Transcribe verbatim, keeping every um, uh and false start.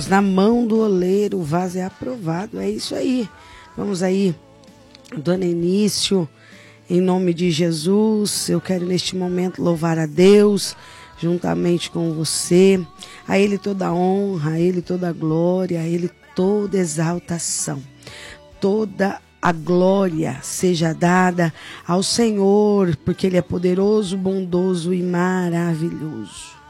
Deus, na mão do oleiro, o vaso é aprovado. É isso aí. Vamos aí, dando início, em nome de Jesus. Eu quero neste momento louvar a Deus, juntamente com você. A Ele toda a honra, a Ele toda a glória, a Ele toda exaltação. Toda a glória seja dada ao Senhor, porque Ele é poderoso, bondoso e maravilhoso.